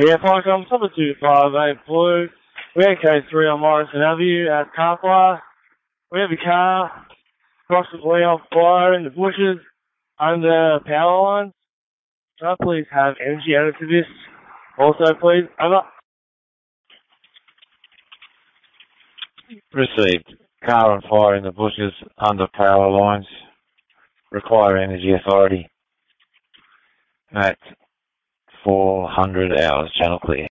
Yeah, Frank, I'm top of 258 Blue. We're at K3 on Morrison Avenue at Carfly. We have a car possibly on fire in the bushes under power lines. Can I please have energy added to this? Also, please, over. Received. Car on fire in the bushes under power lines. Require energy authority. At 400 hours, channel clear.